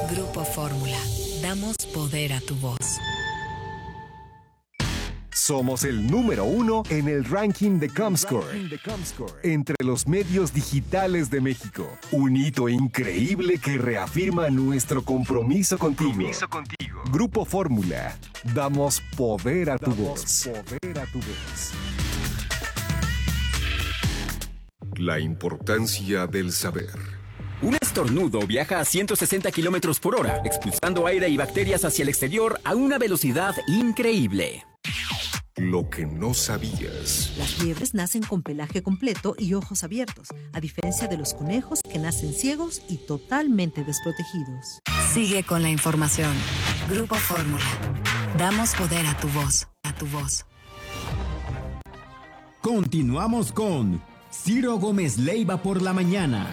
Grupo Fórmula. Damos poder a tu voz. Somos el número 1 en el ranking de Comscore entre los medios digitales de México. Un hito increíble que reafirma nuestro compromiso contigo. Grupo Fórmula. Damos poder a tu voz. La importancia del saber. Un estornudo viaja a 160 kilómetros por hora, expulsando aire y bacterias hacia el exterior a una velocidad increíble. Lo que no sabías. Las liebres nacen con pelaje completo y ojos abiertos, a diferencia de los conejos que nacen ciegos y totalmente desprotegidos. Sigue con la información. Grupo Fórmula. Damos poder a tu voz. Continuamos con Ciro Gómez Leiva por la mañana.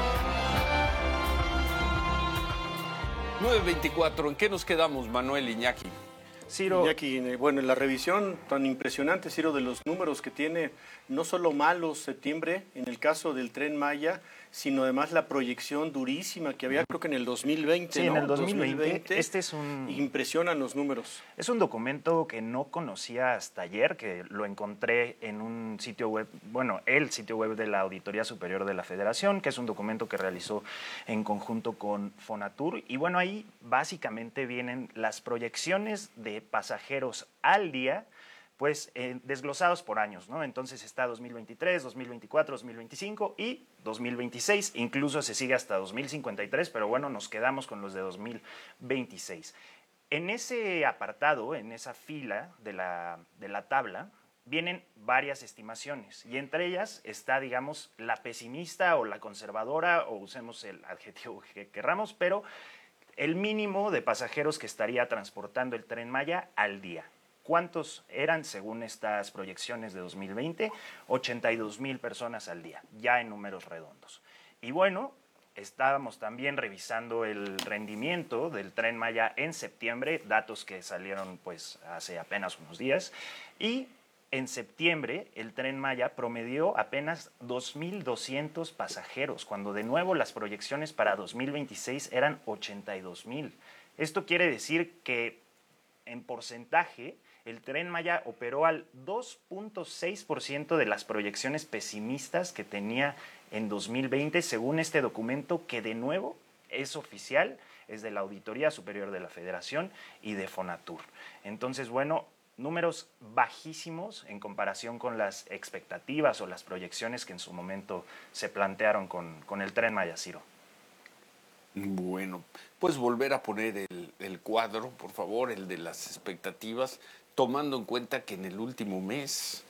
9:24, ¿en qué nos quedamos, Manuel Iñaki? Ciro, Iñaki, bueno, en la revisión tan impresionante, Ciro, de los números que tiene, no solo malos septiembre, en el caso del Tren Maya, sino además la proyección durísima que había, creo que en el 2020, sí, ¿no? en el 2020, este es un... Impresionan los números. Es un documento que no conocía hasta ayer, que lo encontré en un sitio web, bueno, el sitio web de la Auditoría Superior de la Federación, que es un documento que realizó en conjunto con Fonatur, y bueno, ahí básicamente vienen las proyecciones de pasajeros al día, pues desglosados por años, ¿no? Entonces está 2023, 2024, 2025 y 2026, incluso se sigue hasta 2053, pero bueno, nos quedamos con los de 2026. En ese apartado, en esa fila de la tabla, vienen varias estimaciones y entre ellas está, digamos, la pesimista o la conservadora, o usemos el adjetivo que querramos, pero el mínimo de pasajeros que estaría transportando el Tren Maya al día. ¿Cuántos eran según estas proyecciones de 2020? 82,000 personas al día, ya en números redondos. Y bueno, estábamos también revisando el rendimiento del Tren Maya en septiembre, datos que salieron pues hace apenas unos días, y en septiembre el Tren Maya promedió apenas 2,200 pasajeros, cuando de nuevo las proyecciones para 2026 eran 82,000. Esto quiere decir que en porcentaje el Tren Maya operó al 2.6% de las proyecciones pesimistas que tenía en 2020, según este documento que de nuevo es oficial, es de la Auditoría Superior de la Federación y de Fonatur. Entonces, bueno, números bajísimos en comparación con las expectativas o las proyecciones que en su momento se plantearon con el Tren Maya, Ciro. Bueno, pues volver a poner el cuadro, por favor, el de las expectativas, tomando en cuenta que en el último mes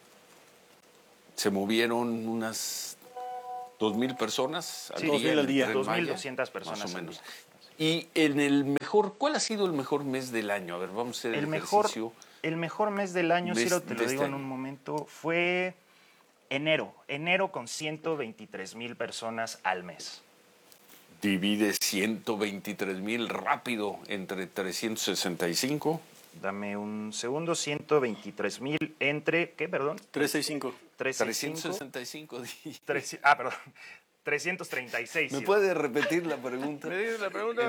se movieron unas 2,000 personas al día. 2,000 al día. 2,200 personas más o menos. al día. Y en el mejor, ¿cuál ha sido el mejor mes del año? A ver, vamos a hacer el ejercicio. El mejor mes del año, Ciro, te lo digo en un momento, fue enero. Enero con 123,000 personas al mes. Divide 123,000 rápido entre 365. Dame un segundo, 123,000 entre, ¿qué, perdón? 365. 365. Perdón. 336. ¿Me puede repetir la pregunta? ¿Me dice la pregunta?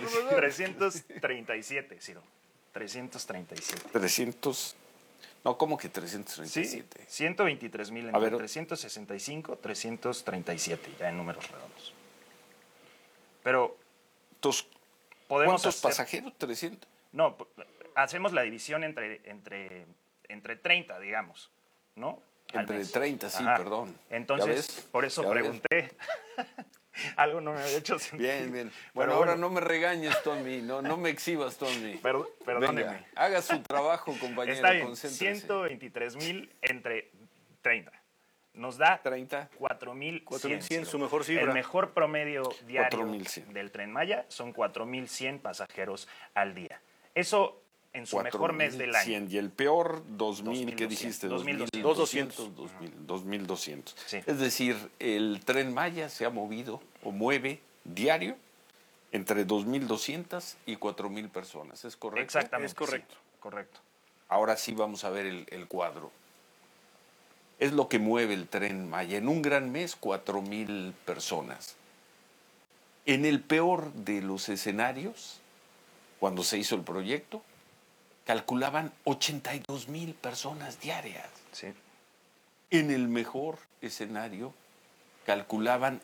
337, Ciro. 337. 300. No, ¿cómo que 337? Sí, 123,000 entre 365, 337, ya en números redondos. Pero entonces, ¿cuántos pasajeros? 300. No, hacemos la división entre 30, digamos, ¿no? Entre 30, sí, ajá. Perdón. Entonces, por eso pregunté. Algo no me había hecho sentido. Bien. Bueno, ahora no me regañes, Tommy, no me exhibas, Tommy. Perdóneme. Venga, haga su trabajo, compañero. Está bien, concéntrese. 123,000 entre 30. Nos da 30. 4,100. Su mejor cifra. El mejor promedio diario 4,100. del Tren Maya son 4,100 pasajeros al día. Eso en su mejor mes del año. Y el peor, 2,000, ¿qué dijiste? 2,200. 2,200. Sí. Es decir, el Tren Maya se ha movido o mueve diario entre 2,200 y 4,000 personas. ¿Es correcto? Exactamente. Es correcto. Sí, correcto. Ahora sí vamos a ver el cuadro. Es lo que mueve el Tren Maya. En un gran mes, 4,000 personas. En el peor de los escenarios, cuando se hizo el proyecto, calculaban 82,000 personas diarias. Sí. En el mejor escenario, calculaban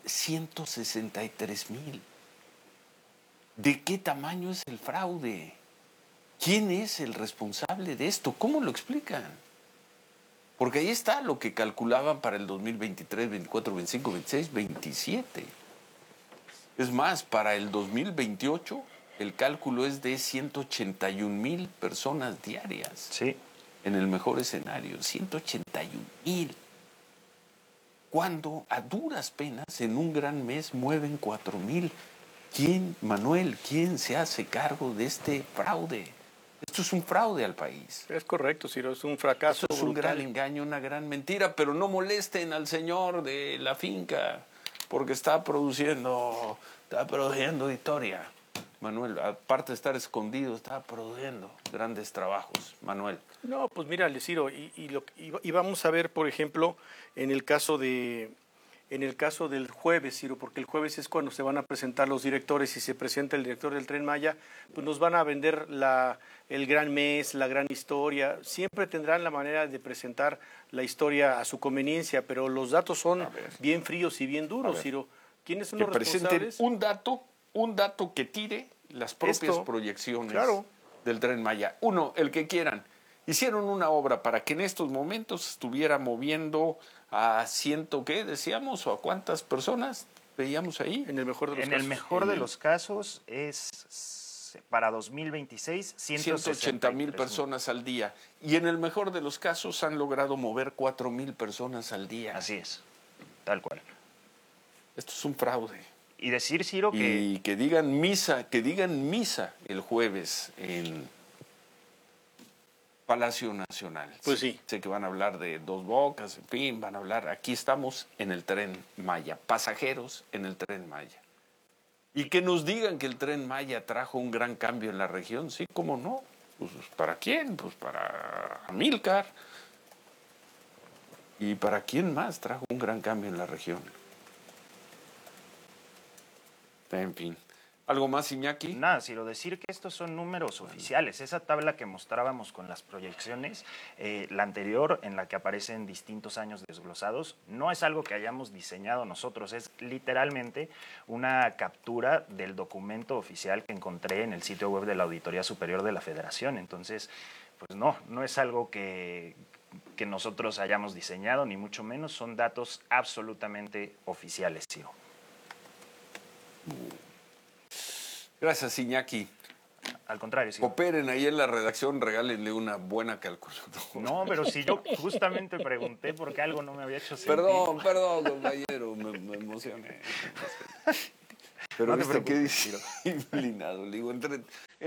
163,000. ¿De qué tamaño es el fraude? ¿Quién es el responsable de esto? ¿Cómo lo explican? Porque ahí está lo que calculaban para el 2023, 24, 25, 26, 27. Es más, para el 2028 el cálculo es de 181,000 personas diarias. Sí. En el mejor escenario, 181,000. Cuando a duras penas en un gran mes mueven 4,000. ¿Quién, Manuel, quién se hace cargo de este fraude? Esto es un fraude al país. Es correcto, Ciro, es un fracaso Esto es un brutal. gran engaño, una gran mentira, pero no molesten al señor de la finca porque está produciendo historia. Manuel, aparte de estar escondido, está produciendo grandes trabajos. Manuel. No, pues mira, Ciro, y vamos a ver, por ejemplo, en el caso del jueves, Ciro, porque el jueves es cuando se van a presentar los directores y se presenta el director del Tren Maya, pues nos van a vender el gran mes, la gran historia. Siempre tendrán la manera de presentar la historia a su conveniencia, pero los datos son bien fríos y bien duros, Ciro. ¿Quiénes son Que los presenten responsables? un dato que tire las propias proyecciones del Tren Maya. Uno, el que quieran. Hicieron una obra para que en estos momentos estuviera moviendo a ¿qué decíamos? ¿O a cuántas personas veíamos ahí? En el mejor de los En casos. el mejor de los casos es para 2026 180,000 personas al día. Y en el mejor de los casos han logrado mover 4,000 personas al día. Así es, tal cual. Esto es un fraude. Y decir, Ciro, Y que digan misa el jueves en Palacio Nacional. Pues sí. Sé que van a hablar de Dos Bocas, en fin, van a hablar. Aquí estamos en el Tren Maya, pasajeros en el Tren Maya. Y que nos digan que el Tren Maya trajo un gran cambio en la región, sí, ¿cómo no? Pues ¿para quién? Pues para Amílcar. ¿Y para quién más trajo un gran cambio en la región? En fin. ¿Algo más, Iñaki? Nada, Ciro, decir que estos son números oficiales. Esa tabla que mostrábamos con las proyecciones, la anterior, en la que aparecen distintos años desglosados, no es algo que hayamos diseñado nosotros, es literalmente una captura del documento oficial que encontré en el sitio web de la Auditoría Superior de la Federación. Entonces, pues no es algo que nosotros hayamos diseñado, ni mucho menos, son datos absolutamente oficiales, Ciro. Gracias, Iñaki. Al contrario, Ciro. Cooperen ahí en la redacción, regálenle una buena calculadora. No, pero si yo justamente pregunté por qué algo no me había hecho sentir. Perdón, compañero, me emocioné. Pero No te ¿viste qué preocupes, dice? Inclinado, le digo, entre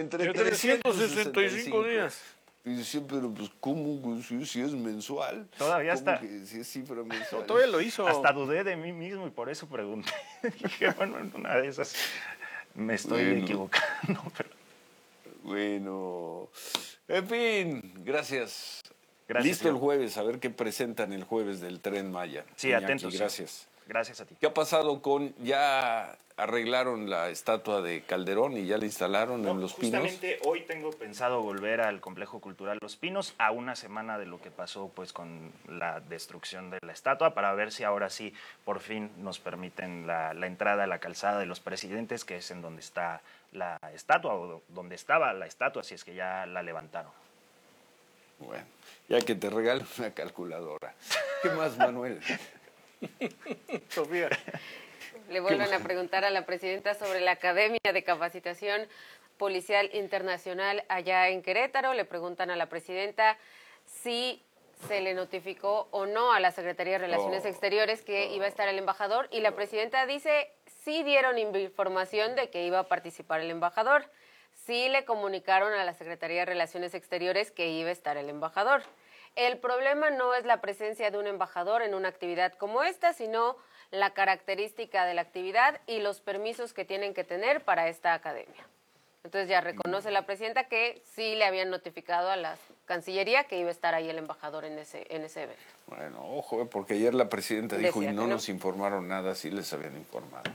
365 días. Y dice, pero pues, ¿cómo? Si es mensual. Todavía está. Si es cifra mensual. No, todavía lo hizo. Hasta dudé de mí mismo y por eso pregunté. Dije, bueno, en una de esas me estoy equivocando. Pero... Bueno, en fin, gracias. Gracias, Listo el Ciro. jueves, a ver qué presentan el jueves del Tren Maya. Sí, Iñaki, atentos. gracias. Gracias a ti. ¿Qué ha pasado ya arreglaron la estatua de Calderón y ya la instalaron en Los Pinos? Justamente hoy tengo pensado volver al Complejo Cultural Los Pinos a una semana de lo que pasó pues con la destrucción de la estatua para ver si ahora sí por fin nos permiten la entrada a la calzada de los presidentes, que es en donde está la estatua o donde estaba la estatua, si es que ya la levantaron. Bueno, ya que te regalo una calculadora. ¿Qué más, Manuel? Sofía. Le vuelven a preguntar a la presidenta sobre la Academia de Capacitación Policial Internacional allá en Querétaro. Le preguntan a la presidenta si se le notificó o no a la Secretaría de Relaciones Exteriores que iba a estar el embajador, y la presidenta dice sí dieron información de que iba a participar el embajador, sí le comunicaron a la Secretaría de Relaciones Exteriores que iba a estar el embajador. El problema no es la presencia de un embajador en una actividad como esta, sino la característica de la actividad y los permisos que tienen que tener para esta academia. Entonces ya reconoce la presidenta que sí le habían notificado a la Cancillería que iba a estar ahí el embajador en ese evento. Bueno, ojo, porque ayer la presidenta dijo Decía y no que no. nos informaron nada, sí les habían informado.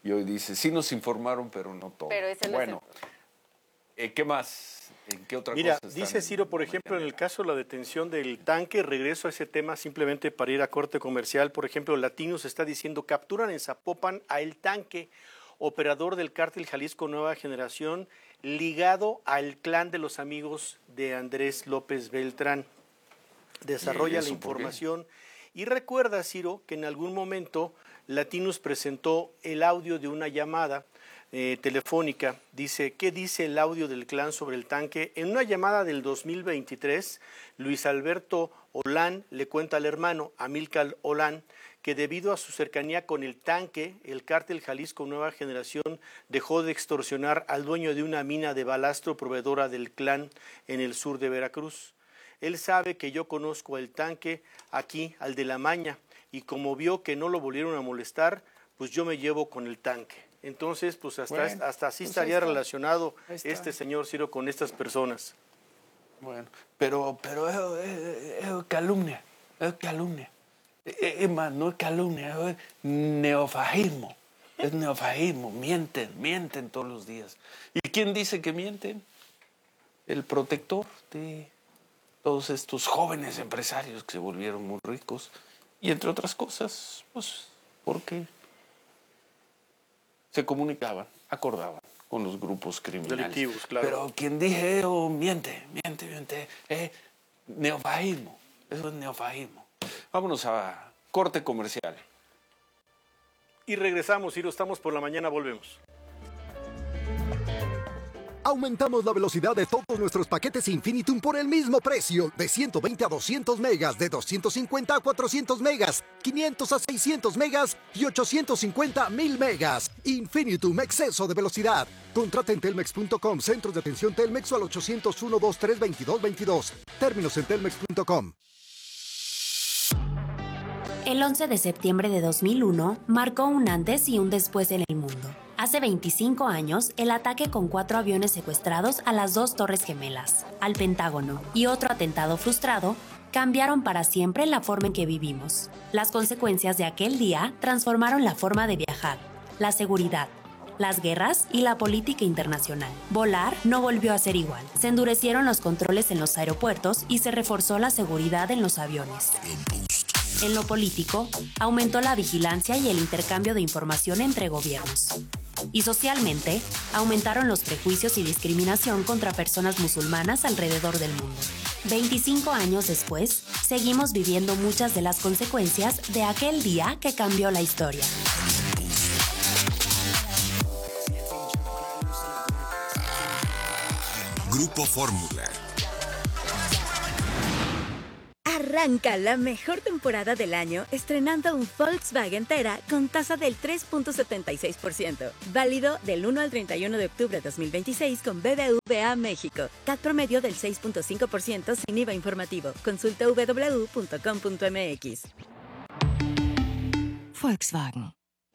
Y hoy dice, sí nos informaron, pero no todo. Pero ese no bueno, ¿qué más? ¿En qué otra Mira, cosa dice Ciro, por ejemplo, en el caso de la detención del tanque, regreso a ese tema simplemente para ir a corte comercial. Por ejemplo, Latinos está diciendo, capturan en Zapopan a El Tanque, operador del cártel Jalisco Nueva Generación, ligado al clan de los amigos de Andrés López Beltrán. Desarrolla la información y recuerda, Ciro, que en algún momento Latinos presentó el audio de una llamada telefónica. Dice, ¿qué dice el audio del clan sobre el tanque? En una llamada del 2023, Luis Alberto Olán le cuenta al hermano Amílcar Olán que debido a su cercanía con el tanque, el cártel Jalisco Nueva Generación dejó de extorsionar al dueño de una mina de balastro proveedora del clan en el sur de Veracruz. Él sabe que yo conozco al tanque aquí, al de la Maña, y como vio que no lo volvieron a molestar, pues yo me llevo con el tanque. Entonces, pues hasta así estaría relacionado este señor Ciro con estas personas. Bueno, pero es calumnia, es calumnia. Es más, no es calumnia, es neofascismo. Es neofascismo, mienten todos los días. ¿Y quién dice que mienten? El protector de todos estos jóvenes empresarios que se volvieron muy ricos. Y entre otras cosas, pues, porque se comunicaban, acordaban con los grupos criminales. Delictivos, claro. Pero quien dije, miente. Neofascismo, eso es neofascismo. Vámonos a corte comercial. Y regresamos, Ciro, estamos por la mañana, volvemos. Aumentamos la velocidad de todos nuestros paquetes Infinitum por el mismo precio, de 120 a 200 megas, de 250 a 400 megas, 500 a 600 megas y 850 a 1000 megas. Infinitum, exceso de velocidad. Contrata en telmex.com, centros de atención Telmex o al 801-232-2222. Términos en telmex.com. El 11 de septiembre de 2001 marcó un antes y un después en el mundo. Hace 25 años, el ataque con 4 aviones secuestrados a las 2 Torres Gemelas, al Pentágono y otro atentado frustrado cambiaron para siempre la forma en que vivimos. Las consecuencias de aquel día transformaron la forma de viajar, la seguridad, las guerras y la política internacional. Volar no volvió a ser igual. Se endurecieron los controles en los aeropuertos y se reforzó la seguridad en los aviones. En lo político, aumentó la vigilancia y el intercambio de información entre gobiernos. Y socialmente, aumentaron los prejuicios y discriminación contra personas musulmanas alrededor del mundo. 25 años después, seguimos viviendo muchas de las consecuencias de aquel día que cambió la historia. Grupo Fórmula. Arranca la mejor temporada del año estrenando un Volkswagen Tera con tasa del 3.76%. Válido del 1 al 31 de octubre de 2026 con BBVA México. CAT promedio del 6.5% sin IVA informativo. Consulta www.com.mx. Volkswagen.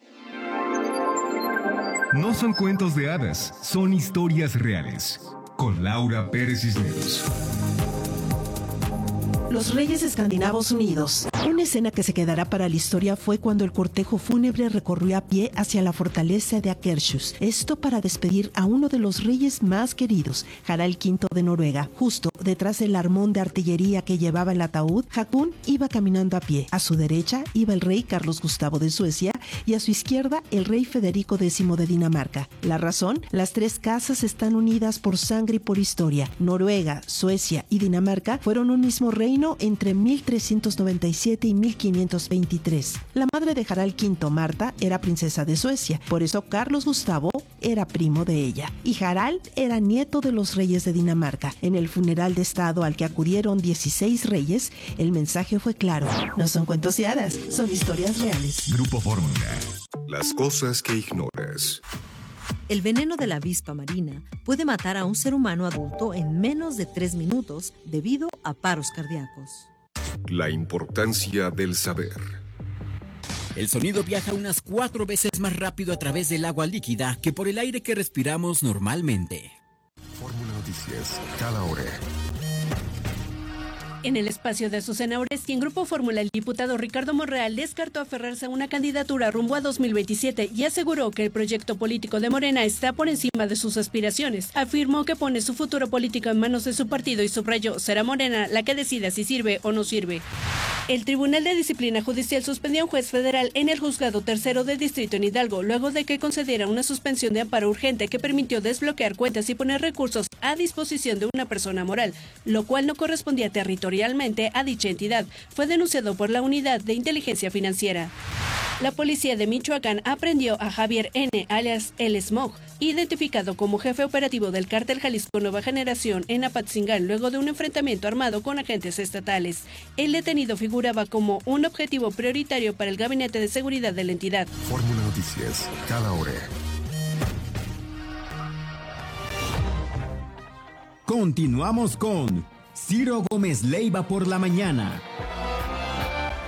No son cuentos de hadas, son historias reales. Con Laura Pérez Cisneros. Los Reyes Escandinavos Unidos. Una escena que se quedará para la historia fue cuando el cortejo fúnebre recorrió a pie hacia la fortaleza de Akershus. Esto para despedir a uno de los reyes más queridos, Harald V de Noruega. Justo detrás del armón de artillería que llevaba el ataúd, Haakon iba caminando a pie. A su derecha iba el rey Carlos Gustavo de Suecia y a su izquierda el rey Federico X de Dinamarca. La razón, las tres casas están unidas por sangre y por historia. Noruega, Suecia y Dinamarca fueron un mismo reino entre 1397 y 1523. La madre de Harald V, Marta, era princesa de Suecia, por eso Carlos Gustavo era primo de ella. Y Harald era nieto de los reyes de Dinamarca. En el funeral de estado al que acudieron 16 reyes, el mensaje fue claro. No son cuentos de hadas, son historias reales. Grupo Fórmula. Las cosas que ignoras. El veneno de la avispa marina puede matar a un ser humano adulto en menos de 3 minutos debido a paros cardíacos. La importancia del saber. El sonido viaja unas 4 veces más rápido a través del agua líquida que por el aire que respiramos normalmente. Fórmula Noticias, cada hora. En el espacio de Azucena Oresti, en Grupo Fórmula, el diputado Ricardo Monreal descartó aferrarse a una candidatura rumbo a 2027 y aseguró que el proyecto político de Morena está por encima de sus aspiraciones. Afirmó que pone su futuro político en manos de su partido y subrayó, será Morena la que decida si sirve o no sirve. El Tribunal de Disciplina Judicial suspendió a un juez federal en el Juzgado Tercero de Distrito en Hidalgo, luego de que concediera una suspensión de amparo urgente que permitió desbloquear cuentas y poner recursos a disposición de una persona moral, lo cual no correspondía territorialmente a dicha entidad. Fue denunciado por la Unidad de Inteligencia Financiera. La policía de Michoacán aprendió a Javier N., alias El Smog, identificado como jefe operativo del cártel Jalisco Nueva Generación en Apatzingán, luego de un enfrentamiento armado con agentes estatales. El detenido figuraba como un objetivo prioritario para el Gabinete de Seguridad de la entidad. Fórmula Noticias, cada hora. Continuamos con Ciro Gómez Leiva por la mañana.